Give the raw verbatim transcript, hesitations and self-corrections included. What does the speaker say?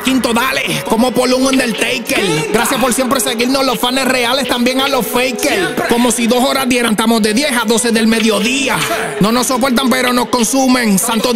quinto, dale, como por un Undertaker. Gracias por siempre seguirnos, los fans reales, también a los fakers. Como si dos horas dieran, estamos de diez a doce del mediodía. No nos soportan pero nos consumen. Santo